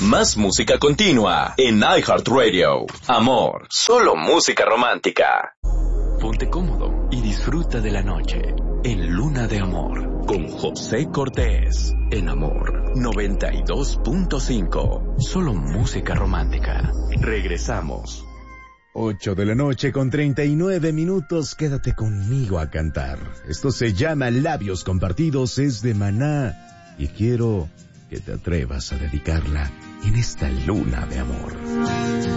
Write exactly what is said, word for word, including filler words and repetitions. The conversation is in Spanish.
Más música continua en iHeartRadio. Amor, solo música romántica. Ponte cómodo y disfruta de la noche en Luna de Amor con José Cortés en Amor noventa y dos punto cinco. Solo música romántica. Regresamos. ocho de la noche con treinta y nueve minutos. Quédate conmigo a cantar. Esto se llama Labios Compartidos, es de Maná y quiero que te atrevas a dedicarla en esta luna de amor.